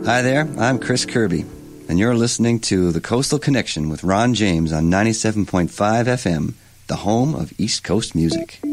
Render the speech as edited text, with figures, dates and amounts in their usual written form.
Hi there, I'm Chris Kirby, and you're listening to The Coastal Connection with Ron James on 97.5 FM, the home of East Coast music.